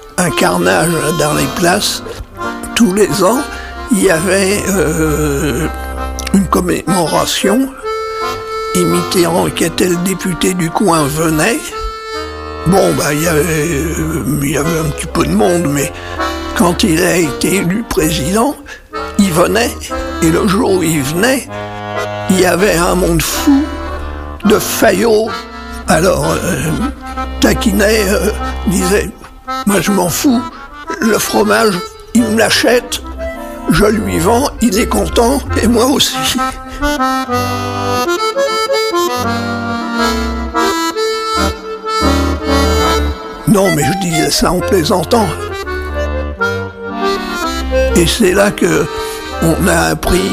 un carnage dans les places. Tous les ans, il y avait une commémoration. Et Mitterrand, qui était le député du coin, venait. Bon, il y avait un petit peu de monde, mais quand il a été élu président, il venait. Et le jour où il venait, il y avait un monde fou de Fayot. Alors, taquinait, disait, moi je m'en fous, le fromage, il me l'achète, je lui vends, il est content, et moi aussi. Non, mais je disais ça en plaisantant. Et c'est là que on a appris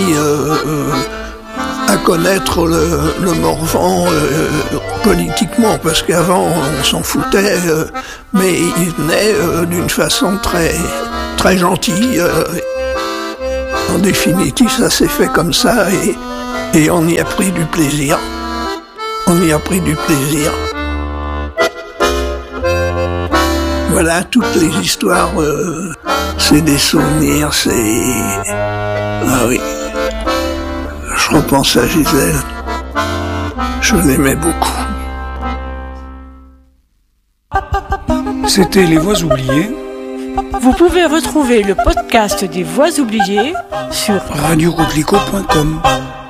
à connaître le Morvan politiquement, parce qu'avant on s'en foutait, mais il venait d'une façon très, très gentille. En définitive, ça s'est fait comme ça et on y a pris du plaisir. On y a pris du plaisir. Voilà, toutes les histoires, c'est des souvenirs, c'est... Ah oui, je repense à Gisèle, je l'aimais beaucoup. C'était Les Voix oubliées. Vous pouvez retrouver le podcast des Voix oubliées sur radiorodlico.com.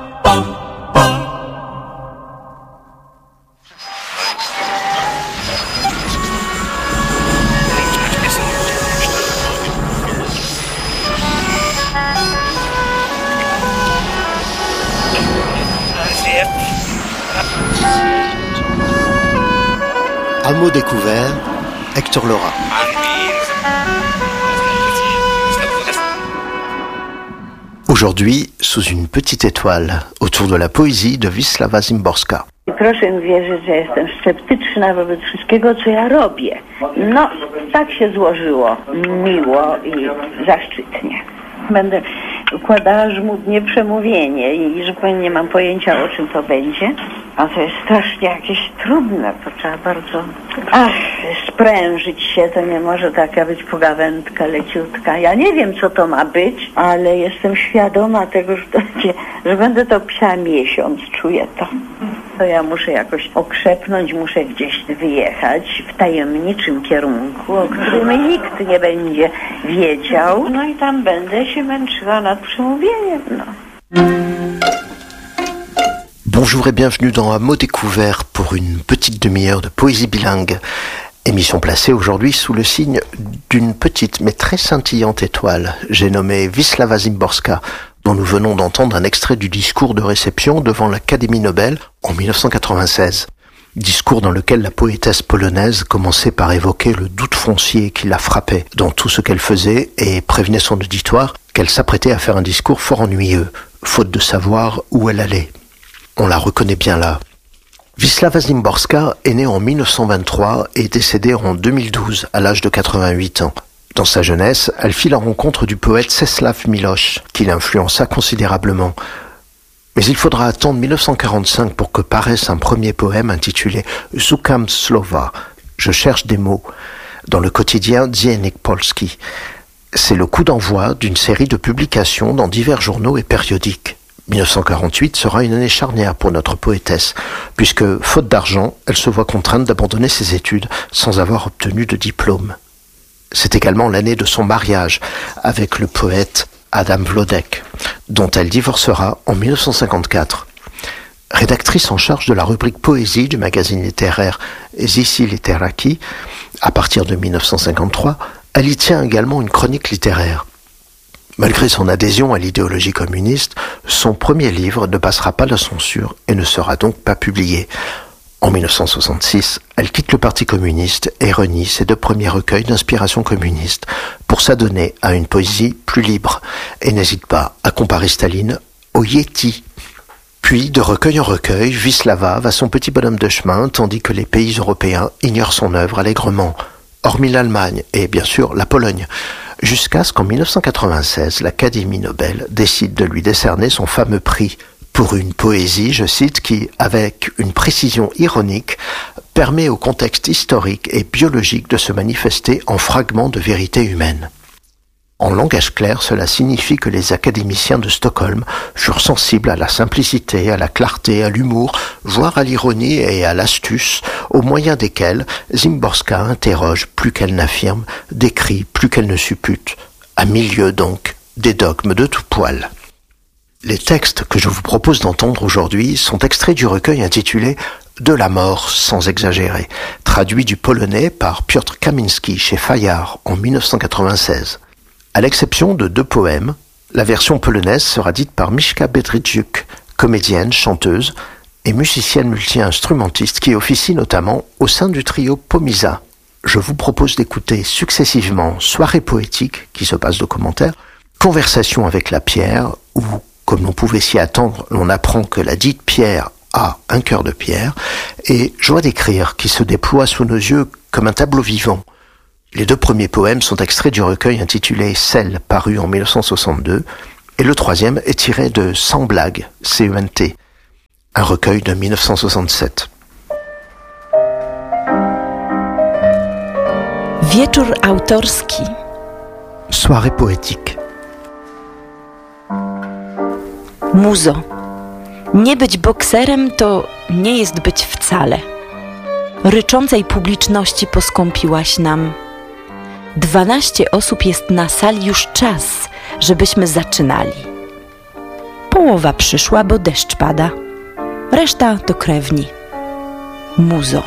À mot découvert, Hector Lora. Aujourd'hui, sous une petite étoile, autour de la poésie de Wisława Szymborska. Proszę mi wierzyć, że jestem sceptyczna wobec wszystkiego, co ja robię. No, tak się złożyło. Miło i zaszczytnie. Będę układała żmudnie przemówienie i zupełnie nie mam pojęcia, o czym to będzie. A to jest strasznie jakieś trudne, to trzeba bardzo... sprężyć się, to nie może taka być pogawędka leciutka. Ja nie wiem, co to ma być, ale jestem świadoma tego, że będę to pisała miesiąc, czuję to. To ja muszę jakoś okrzepnąć, muszę gdzieś wyjechać w tajemniczym kierunku, o którym nikt nie będzie wiedział. No i tam będę się męczyła nad przemówieniem, no. Bonjour et bienvenue dans Un mot découvert pour une petite demi-heure de poésie bilingue. Émission placée aujourd'hui sous le signe d'une petite mais très scintillante étoile. J'ai nommé Wisława Szymborska, dont nous venons d'entendre un extrait du discours de réception devant l'Académie Nobel en 1996. Discours dans lequel la poétesse polonaise commençait par évoquer le doute foncier qui la frappait dans tout ce qu'elle faisait et prévenait son auditoire qu'elle s'apprêtait à faire un discours fort ennuyeux, faute de savoir où elle allait. On la reconnaît bien là. Wisława Szymborska est née en 1923 et décédée en 2012 à l'âge de 88 ans. Dans sa jeunesse, elle fit la rencontre du poète Czesław Miłosz, qui l'influença considérablement. Mais il faudra attendre 1945 pour que paraisse un premier poème intitulé Szukam słowa, je cherche des mots, dans le quotidien Dziennik Polski. C'est le coup d'envoi d'une série de publications dans divers journaux et périodiques. 1948 sera une année charnière pour notre poétesse, puisque, faute d'argent, elle se voit contrainte d'abandonner ses études sans avoir obtenu de diplôme. C'est également l'année de son mariage avec le poète Adam Wlodek, dont elle divorcera en 1954. Rédactrice en charge de la rubrique poésie du magazine littéraire Zisi Literaki, à partir de 1953, elle y tient également une chronique littéraire. Malgré son adhésion à l'idéologie communiste, son premier livre ne passera pas la censure et ne sera donc pas publié. En 1966, elle quitte le Parti communiste et renie ses deux premiers recueils d'inspiration communiste pour s'adonner à une poésie plus libre et n'hésite pas à comparer Staline au Yéti. Puis, de recueil en recueil, Wisława va son petit bonhomme de chemin tandis que les pays européens ignorent son œuvre allègrement, hormis l'Allemagne et bien sûr la Pologne. Jusqu'à ce qu'en 1996, l'Académie Nobel décide de lui décerner son fameux prix pour une poésie, je cite, qui, avec une précision ironique, permet au contexte historique et biologique de se manifester en fragments de vérité humaine. En langage clair, cela signifie que les académiciens de Stockholm furent sensibles à la simplicité, à la clarté, à l'humour, voire à l'ironie et à l'astuce, au moyen desquels Szymborska interroge plus qu'elle n'affirme, décrit plus qu'elle ne suppute, à milieu donc des dogmes de tout poil. Les textes que je vous propose d'entendre aujourd'hui sont extraits du recueil intitulé « De la mort sans exagérer », traduit du polonais par Piotr Kaminski chez Fayard en 1996. À l'exception de 2 poèmes, la version polonaise sera dite par Miśka Bedrzyk, comédienne, chanteuse et musicienne multi-instrumentiste qui officie notamment au sein du trio Pomisa. Je vous propose d'écouter successivement Soirée poétique, qui se passe de commentaires, Conversation avec la pierre, où, comme l'on pouvait s'y attendre, l'on apprend que la dite pierre a un cœur de pierre, et Joie d'écrire, qui se déploie sous nos yeux comme un tableau vivant. Les 2 premiers poèmes sont extraits du recueil intitulé Celle, paru en 1962, et le 3e est tiré de Sans blague, CENT, un recueil de 1967. Wieczór autorski. Soirée poétique. Muzo. Nie być bokserem to nie jest być wcale. Ryczącej publiczności poskąpiłaś nam. 12 osób jest na sali, już czas, żebyśmy zaczynali. Połowa przyszła, bo deszcz pada. Reszta to krewni. Muzo.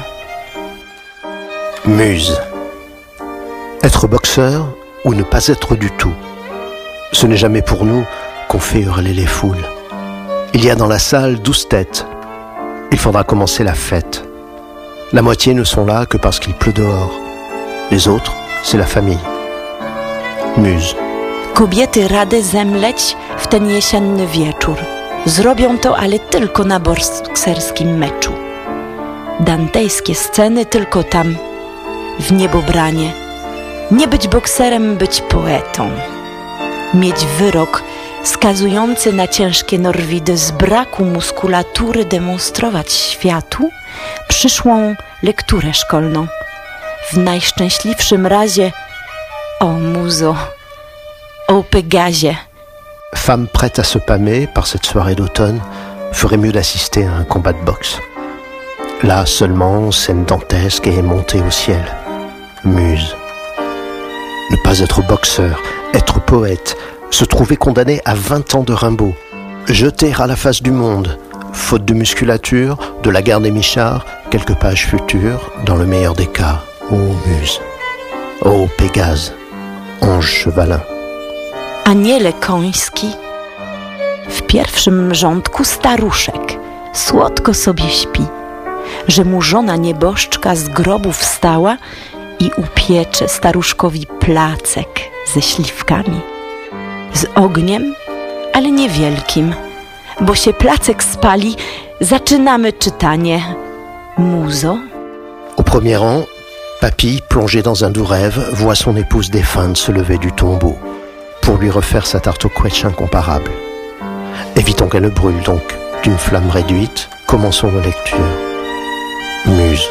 Muse. Être boxeur ou ne pas être du tout. Ce n'est jamais pour nous qu'on fait hurler les foules. Il y a dans la salle 12 têtes. Il faudra commencer la fête. La moitié ne sont là que parce qu'il pleut dehors. Les autres, c'est la famille. Muse. Kobiety rady zemleć w ten jesienny wieczór. Zrobią to, ale tylko na bokserskim meczu. Dantejskie sceny tylko tam, w niebobranie. Nie być bokserem, być poetą. Mieć wyrok skazujący na ciężkie norwidy, z braku muskulatury demonstrować światu przyszłą lekturę szkolną. W najszczęśliwszym razie o muzo, o Pégazie. Femme prête à se pâmer par cette soirée d'automne ferait mieux d'assister à un combat de boxe. Là seulement, scène dantesque et montée au ciel. Muse. Ne pas être boxeur, être poète, se trouver condamné à 20 ans de Rimbaud, jeter à la face du monde, faute de musculature, de la guerre des Michards, quelques pages futures, dans le meilleur des cas. Ô Muse, ô Pégase, ange chevalin. Aniele koński. W pierwszym rządku staruszek słodko sobie śpi, że mu żona nieboszczka z grobu wstała i upiecze staruszkowi placek ze śliwkami. Z ogniem, ale niewielkim, bo się placek spali, zaczynamy czytanie. Muzo. Au premier rang, Papy, plongé dans un doux rêve, voit son épouse défunte se lever du tombeau pour lui refaire sa tarte au quetch incomparable. Évitons qu'elle ne brûle donc. D'une flamme réduite, commençons nos lectures. Muse.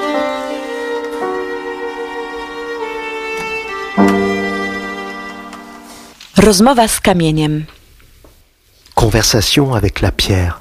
Rozmowa z kamieniem. Conversation avec la pierre.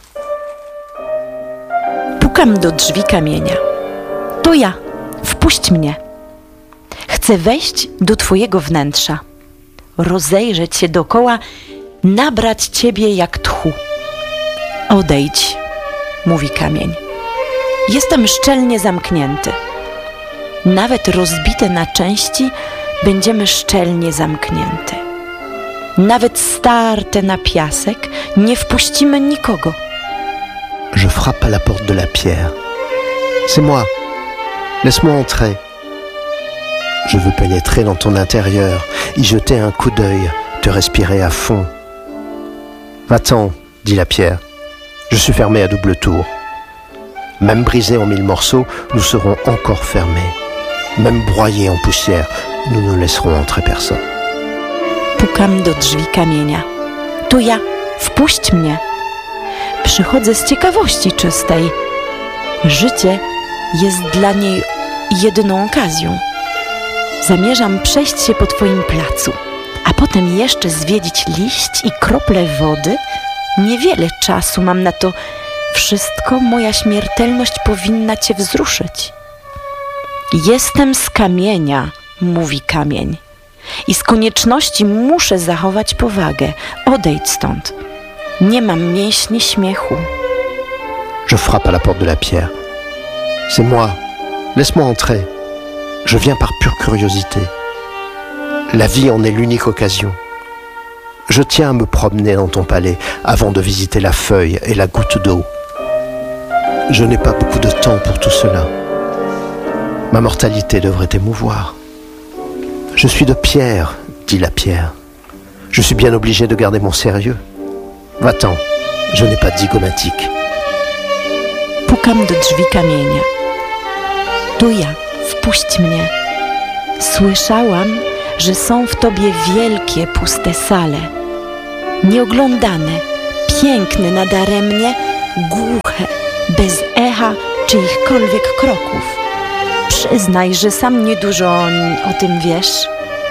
Pukam do drzwi kamienia. To ja, wpuść mnie. Chcę wejść do twojego wnętrza, rozejrzeć się dokoła, nabrać ciebie jak tchu. Odejdź, mówi kamień. Jestem szczelnie zamknięty. Nawet rozbite na części będziemy szczelnie zamknięte. Nawet starte na piasek nie wpuścimy nikogo. Je frappe à la porte de la pierre. C'est moi. Laisse-moi entrer. Je veux pénétrer dans ton intérieur, y jeter un coup d'œil, te respirer à fond. Va-t'en, dit la pierre. Je suis fermé à double tour. Même brisés en 1000 morceaux, nous serons encore fermés. Même broyés en poussière, nous ne laisserons entrer personne. Pukam do drzwi kamienia. To ja, wpuść mnie. Przychodzę z ciekawości czystej. Życie jest dla niej jedyną okazją. Zamierzam przejść się po twoim placu, a potem jeszcze zwiedzić liść i krople wody. Niewiele czasu mam na to wszystko, moja śmiertelność powinna cię wzruszyć. Jestem z kamienia, mówi kamień, i z konieczności muszę zachować powagę. Odejdź stąd. Nie mam mięśni śmiechu. Je frappe à la porte de la pierre. C'est moi. Laisse-moi entrer. Je viens par pure curiosité. La vie en est l'unique occasion. Je tiens à me promener dans ton palais avant de visiter la feuille et la goutte d'eau. Je n'ai pas beaucoup de temps pour tout cela. Ma mortalité devrait t'émouvoir. Je suis de pierre, dit la pierre. Je suis bien obligé de garder mon sérieux. Va-t'en, je n'ai pas de zygomatique. Pukam do drzwi kamienia. To ja, wpuść mnie. Słyszałam, że są w tobie wielkie, puste sale. Nieoglądane, piękne nadaremnie, głuche, bez echa czyichkolwiek kroków. Przyznaj, że sam niedużo o tym wiesz.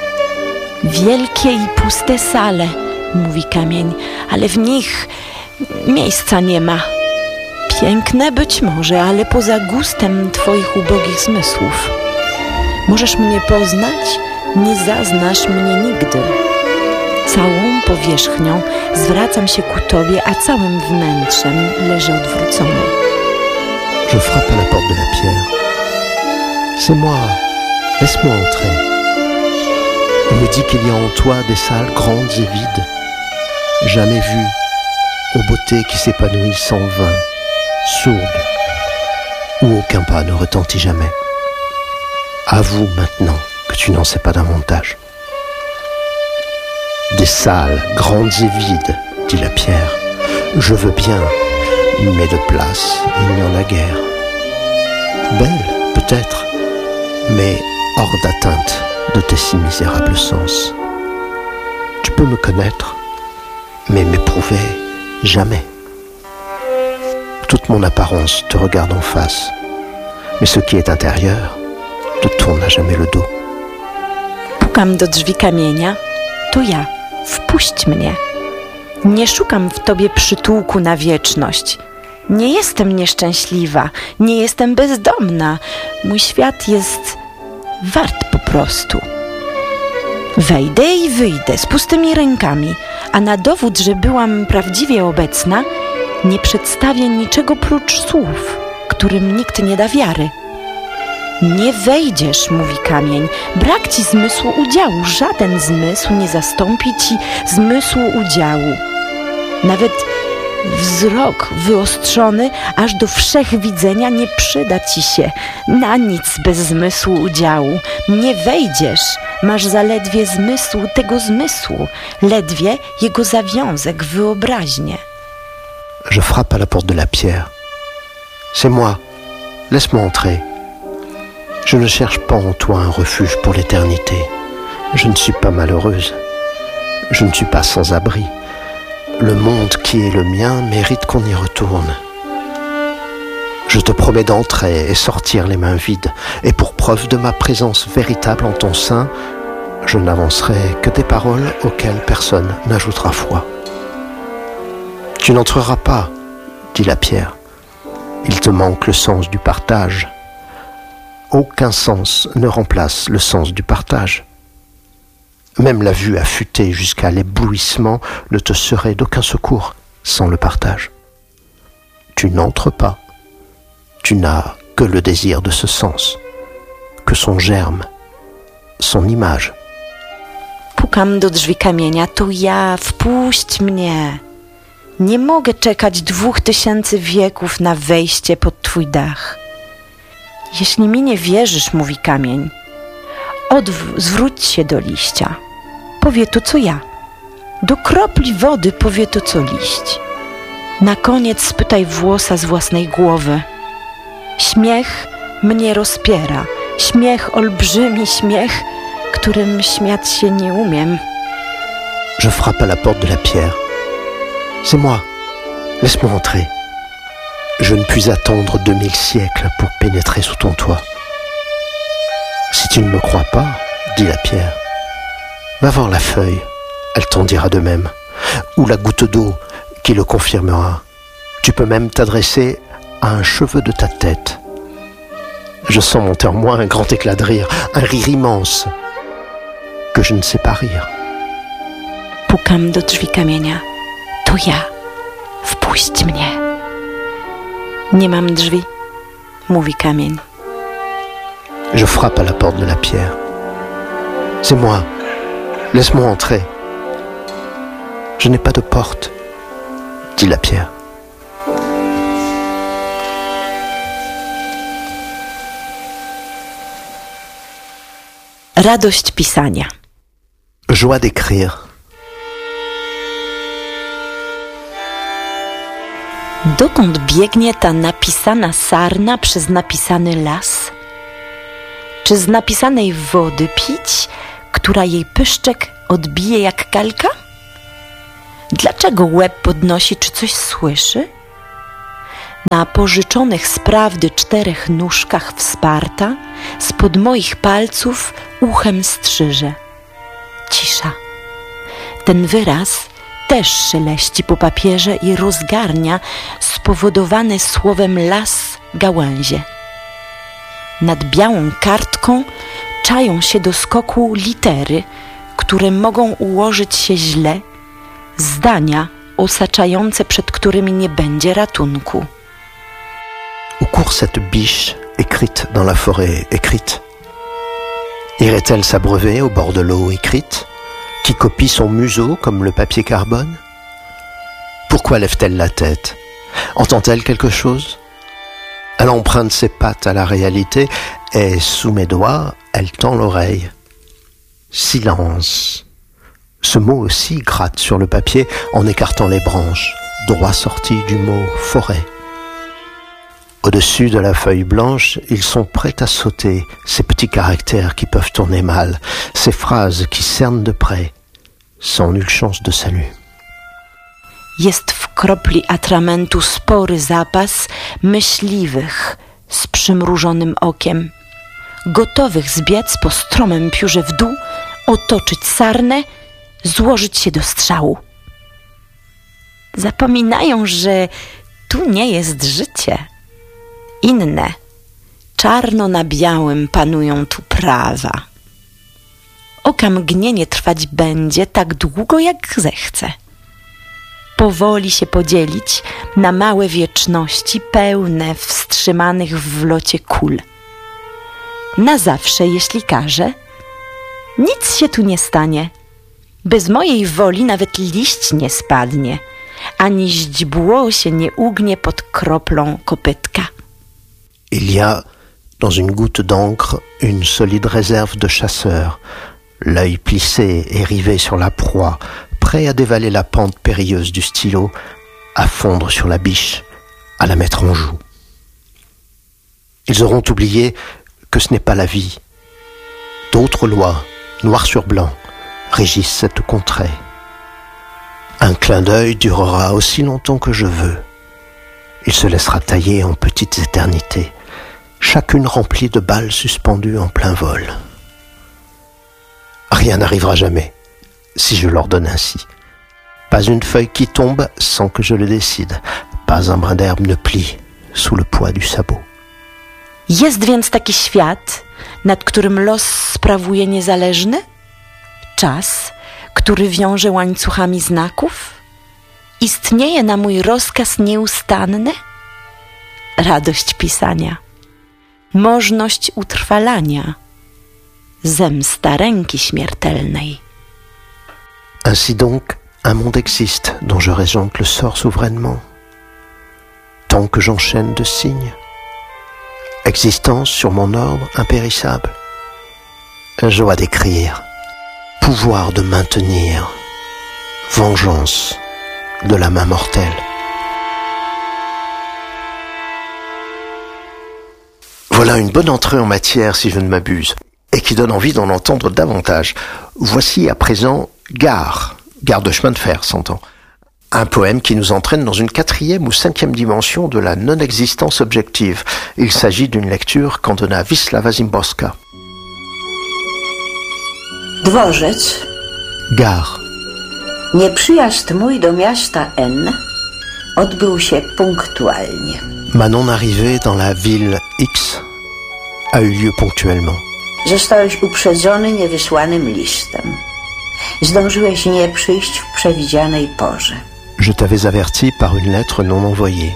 Wielkie i puste sale, mówi kamień, ale w nich miejsca nie ma. Piękne być może, ale poza gustem twoich ubogich zmysłów. Możesz mnie poznać, nie zaznasz mnie nigdy. Całą powierzchnią zwracam się ku tobie, a całym wnętrzem leżę odwrócony. Je frappe à la porte de la pierre. C'est moi, laisse-moi entrer. On me dit qu'il y a en toi des salles grandes et vides, jamais vues, aux beautés qui s'épanouissent en vain, sourdes, où aucun pas ne retentit jamais. Avoue maintenant que tu n'en sais pas davantage. Des salles grandes et vides, dit la pierre. Je veux bien, mais de place, il n'y en a guère. Belle, peut-être, mais hors d'atteinte de tes si misérables sens. Tu peux me connaître, mais m'éprouver jamais. Toute mon apparence te regarde en face, mais ce qui est intérieur te tourne à jamais le dos. Pukam do drzwi kamienia. To ja, wpuść mnie. Nie szukam w tobie przytułku na wieczność. Nie jestem nieszczęśliwa, nie jestem bezdomna. Mój świat jest wart po prostu. Wejdę i wyjdę z pustymi rękami, a na dowód, że byłam prawdziwie obecna, nie przedstawię niczego prócz słów, którym nikt nie da wiary. Nie wejdziesz, mówi kamień, brak ci zmysłu udziału, żaden zmysł nie zastąpi ci zmysłu udziału. Nawet wzrok wyostrzony aż do wszechwidzenia nie przyda ci się, na nic bez zmysłu udziału. Nie wejdziesz, masz zaledwie zmysł tego zmysłu, ledwie jego zawiązek, wyobraźnię. Je frappe à la porte de la pierre. C'est moi, laisse-moi entrer. Je ne cherche pas en toi un refuge pour l'éternité. Je ne suis pas malheureuse. Je ne suis pas sans abri. Le monde qui est le mien mérite qu'on y retourne. Je te promets d'entrer et sortir les mains vides. Et pour preuve de ma présence véritable en ton sein, je n'avancerai que des paroles auxquelles personne n'ajoutera foi. Tu n'entreras pas, dit la pierre. Il te manque le sens du partage. Aucun sens ne remplace le sens du partage. Même la vue affûtée jusqu'à l'éblouissement ne te serait d'aucun secours sans le partage. Tu n'entres pas. Tu n'as que le désir de ce sens, que son germe, son image. Pukam do drzwi kamienia, to ja, wpuść mnie. Nie mogę czekać 2000 wieków na wejście pod twój dach. Jeśli mi nie wierzysz, mówi kamień, zwróć się do liścia. Powie to, co ja. Do kropli wody powie to, co liść. Na koniec spytaj włosa z własnej głowy. Śmiech mnie rozpiera. Śmiech, olbrzymi śmiech, którym śmiać się nie umiem. Je frappe à la porte de la pierre. C'est moi. Laisse-moi entrer. Je ne puis attendre 2000 siècles pour pénétrer sous ton toit. Si tu ne me crois pas, dit la pierre, va voir la feuille, elle t'en dira de même, ou la goutte d'eau qui le confirmera. Tu peux même t'adresser à un cheveu de ta tête. Je sens monter en moi un grand éclat de rire, un rire immense, que je ne sais pas rire. Pukam do drzwi kamienia. To ja. Wpuść mnie. Nie mam drzwi, mówi kamień. Je frappe à la porte de la pierre. C'est moi. Laisse-moi entrer. Je n'ai pas de porte, dit la pierre. Radość pisania. Joie d'écrire. Dokąd biegnie ta napisana sarna przez napisany las? Czy z napisanej wody pić, która jej pyszczek odbije jak kalka? Dlaczego łeb podnosi, czy coś słyszy? Na pożyczonych z prawdy 4 nóżkach wsparta, spod moich palców uchem strzyże. Cisza. Ten wyraz też szeleści po papierze i rozgarnia spowodowany słowem las gałęzie. Nad białą kartką czają się do skoku litery, które mogą ułożyć się źle, zdania osaczające, przed którymi nie będzie ratunku. Où court cette biche écrite dans la forêt écrite? Irait-elle s'abreuver au bord de l'eau écrite, qui copie son museau comme le papier carbone? Pourquoi lève-t-elle la tête? Entend-elle quelque chose? Elle emprunte ses pattes à la réalité et, sous mes doigts, elle tend l'oreille. Silence. Ce mot aussi gratte sur le papier en écartant les branches, droit sorti du mot forêt. Au-dessus de la feuille blanche, ils sont prêts à sauter, ces petits caractères qui peuvent tourner mal, ces phrases qui cernent de près, sans nulle chance de salut. Jest w kropli atramentu spory zapas myśliwych z przymrużonym okiem, gotowych zbiec po stromym piórze w dół, otoczyć sarnę, złożyć się do strzału. Zapominają, że tu nie jest życie. Inne, czarno na białym panują tu prawa. Oka mgnienie trwać będzie tak długo, jak zechce. Powoli się podzielić na małe wieczności pełne wstrzymanych w locie kul. Na zawsze, jeśli każe, nic się tu nie stanie. Bez mojej woli nawet liść nie spadnie, ani źdźbło się nie ugnie pod kroplą kopytka. Il y a, dans une goutte d'encre, une solide réserve de chasseur, l'œil plissé et rivé sur la proie, prêt à dévaler la pente périlleuse du stylo, à fondre sur la biche, à la mettre en joue. Ils auront oublié que ce n'est pas la vie. D'autres lois, noir sur blanc, régissent cette contrée. Un clin d'œil durera aussi longtemps que je veux. Il se laissera tailler en petites éternités, chacune remplie de balles suspendues en plein vol. Rien n'arrivera jamais, si je l'ordonne ainsi. Pas une feuille qui tombe sans que je le décide, pas un brin d'herbe ne plie sous le poids du sabot. Jest więc taki świat, nad którym los sprawuje niezależny? Czas, który wiąże łańcuchami znaków? Istnieje na mój rozkaz nieustanny? Radość pisania, możność utrwalania, zemsta ręki śmiertelnej. Ainsi donc, un monde existe dont je régente le sort souverainement, tant que j'enchaîne de signes. Existence sur mon ordre impérissable. Joie d'écrire, pouvoir de maintenir, vengeance de la main mortelle. Voilà une bonne entrée en matière, si je ne m'abuse, et qui donne envie d'en entendre davantage. Voici à présent Gare de chemin de fer, s'entend. Un poème qui nous entraîne dans une 4e ou 5e dimension de la non-existence objective. Il s'agit d'une lecture qu'ordonna Wisława Szymborska. Dworzec. Gare. Nieprzyjazd mój do miasta N odbył się punktualnie. Ma non-arrivée dans la ville X a eu lieu ponctuellement. Zostałeś uprzedzony niewysłanym listem. Zdążyłeś nie przyjść w przewidzianej porze. Je t'avais averti par une lettre non envoyée.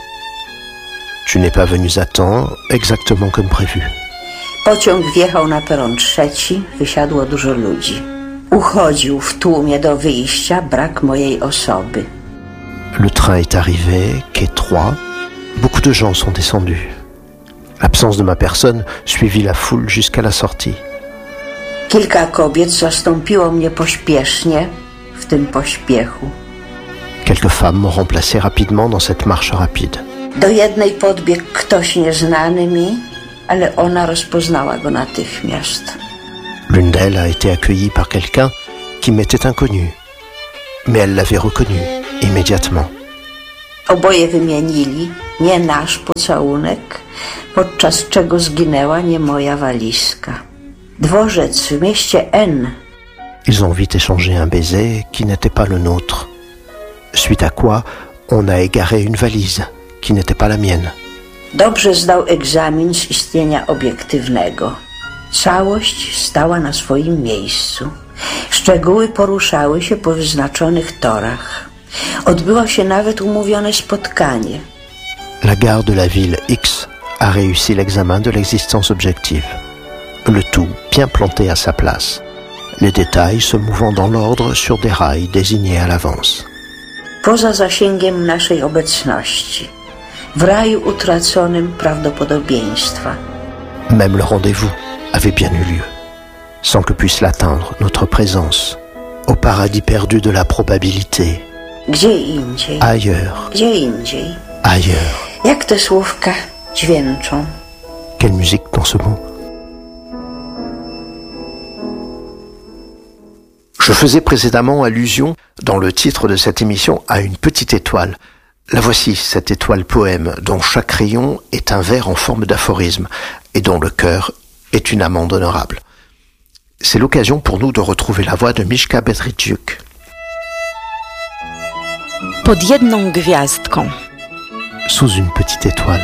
Tu n'es pas venu à temps, exactement comme prévu. Pociąg wjechał na peron 3, wysiadło dużo ludzi. Uchodził w tłumie do wyjścia brak mojej osoby. Le train est arrivé, quai 3. Beaucoup de gens sont descendus. L'absence de ma personne suivit la foule jusqu'à la sortie. Kilka kobiet zastąpiło mnie pośpiesznie w tym pośpiechu. Quelques femmes m'ont remplacé rapidement dans cette marche rapide. Do jednej podbiegł ktoś nieznany mi, ale ona rozpoznała go natychmiast. L'une d'elles a été accueillie par quelqu'un qui m'était inconnu, mais elle l'avait reconnu immédiatement. Oboje wymienili nie nasz pocałunek, podczas czego zginęła nie moja walizka. Dworzec w mieście N. Ils ont vite échangé un baiser qui n'était pas le nôtre, suite à quoi on a égaré une valise qui n'était pas la mienne. Dobrze zdał egzamin z istnienia obiektywnego. Całość stała na swoim miejscu. Szczegóły poruszały się po wyznaczonych torach. Odbyło się nawet umówione spotkanie. La gare de la ville X a réussi l'examen de l'existence objective. Le tout bien planté à sa place. Les détails se mouvant dans l'ordre sur des rails désignés à l'avance. Poza zasięgiem naszej obecności. W raju utraconym prawdopodobieństwa. Même le rendez-vous avait bien eu lieu, sans que puisse l'atteindre notre présence, au paradis perdu de la probabilité. Gdzie indziej? Ailleurs, Gdzie indziej? ailleurs. Jak te słówka dźwięczą? Quelle musique dans ce mot. Je faisais précédemment allusion, dans le titre de cette émission, à une petite étoile. La voici, cette étoile poème, dont chaque rayon est un vers en forme d'aphorisme, et dont le cœur est une amande honorable. C'est l'occasion pour nous de retrouver la voix de Miśka Bedrzyk. Pod jedną gwiazdką. Sous une petite étoile.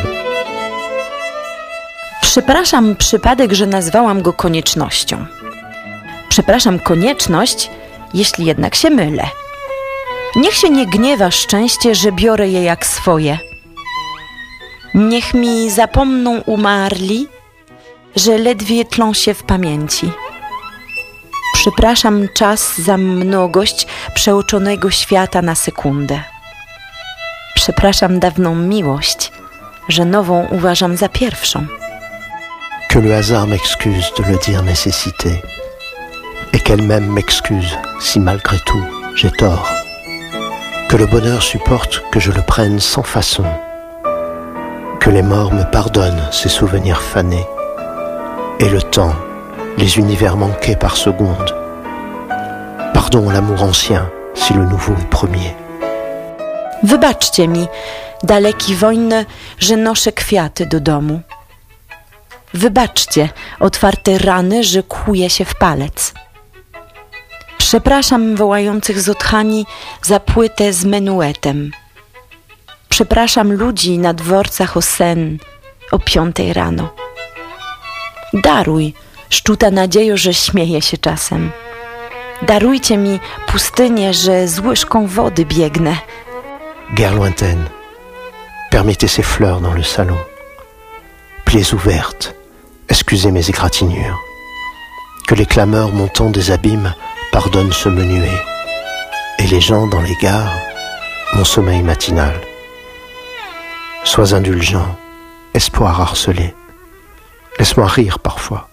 Przepraszam przypadek, że nazwałam go koniecznością. Przepraszam konieczność, jeśli jednak się mylę. Niech się nie gniewa szczęście, że biorę je jak swoje. Niech mi zapomną umarli, że ledwie tlą się w pamięci. Przepraszam czas za mnogość przeoczonego świata na sekundę. Przepraszam dawną miłość, że nową uważam za pierwszą. Que le hasard m'excuse de le dire nécessité, et qu'elle-même m'excuse si malgré tout j'ai tort. Que le bonheur supporte que je le prenne sans façon, que les morts me pardonnent ces souvenirs fanés, et le temps, les univers manqués par seconde. Pardon l'amour ancien, si le nouveau est premier. Wybaczcie mi, daleki wojny, że noszę kwiaty do domu. Wybaczcie otwarte rany, że kłuję się w palec. Przepraszam wołających z otchani za płytę z menuetem. Przepraszam ludzi na dworcach o sen o 5 rano. Daruj, szczuta nadziejo, że śmieję się czasem. Darujcie mi pustynię, że z łyżką wody biegnę. Guerre lointaine, permettez ces fleurs dans le salon. Plaies ouvertes, excusez mes égratignures. Que les clameurs montant des abîmes pardonnent ce menuet. Et les gens dans les gares, mon sommeil matinal. Sois indulgent, espoir harcelé. Laisse-moi rire parfois.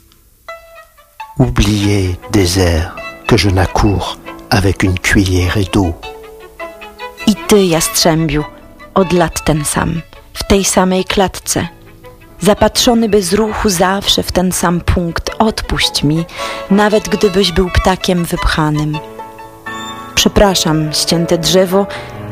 Oubliez, désert, que je n'accours avec une cuillère d'eau. I ty, jastrzębiu, od lat ten sam, w tej samej klatce. Zapatrzony bez ruchu zawsze w ten sam punkt, odpuść mi, nawet gdybyś był ptakiem wypchanym. Przepraszam, ścięte drzewo,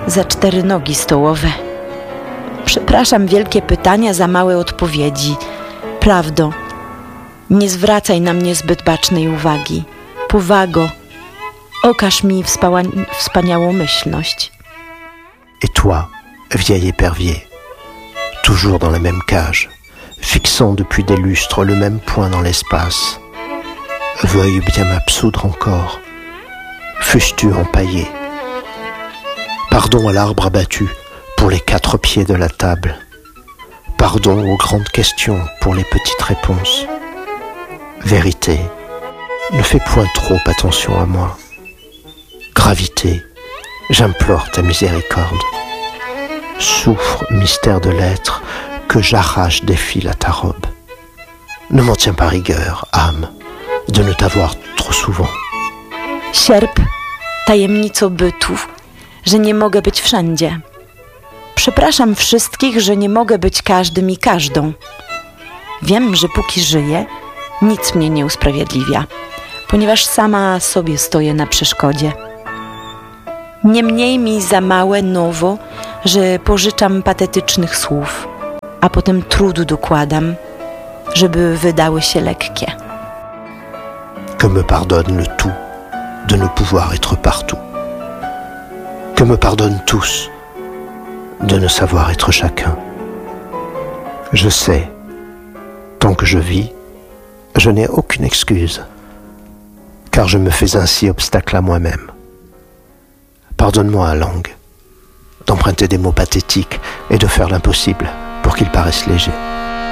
za 4 nogi stołowe. Przepraszam wielkie pytania za małe odpowiedzi. Prawdo, nie zwracaj na mnie zbyt bacznej uwagi. Powago, okaż mi wspaniałomyślność. Et toi, vieil épervier, toujours dans la même cage, fixant depuis des lustres le même point dans l'espace, veuille bien m'absoudre encore, fûs-tu empaillé. Pardon à l'arbre abattu pour les 4 pieds de la table. Pardon aux grandes questions pour les petites réponses. Vérité, ne fais point trop attention à moi. Gravité, j'implore ta miséricorde. Souffre, mystère de l'être, que j'arrache des fils à ta robe. Ne m'en tiens pas rigueur, âme, de ne t'avoir trop souvent. Sierp, tajemnico bytu, że nie mogę być wszędzie. Przepraszam wszystkich, że nie mogę być każdym i każdą. Wiem, że póki żyję, nic mnie nie usprawiedliwia, ponieważ sama sobie stoję na przeszkodzie. Niemniej mi za małe nowo, że pożyczam patetycznych słów, a potem trudu dokładam, żeby wydały się lekkie. Que me pardonne le tout de ne pouvoir être partout. Que me pardonnent tous de ne savoir être chacun. Je sais, tant que je vis, je n'ai aucune excuse, car je me fais ainsi obstacle à moi-même. Pardonne-moi, langue, d'emprunter des mots pathétiques et de faire l'impossible pour qu'ils paraissent légers.